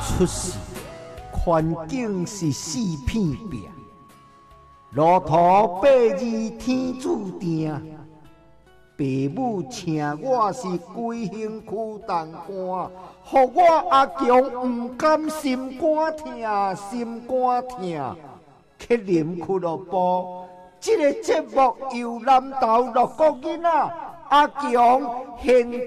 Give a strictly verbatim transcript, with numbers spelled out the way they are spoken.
出世，环境是四片壁，路途八字天注定。爸母请我是归乡区东官，予我阿强不甘心肝疼，心肝疼，去啉俱乐部。这个节目由南投六个囡仔阿强现